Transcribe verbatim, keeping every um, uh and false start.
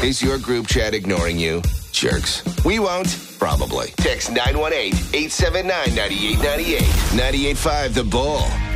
Is your group chat ignoring you? Jerks. We won't. Probably. Text nine one eight, eight seven nine, nine eight nine eight. ninety-eight point five The Bull.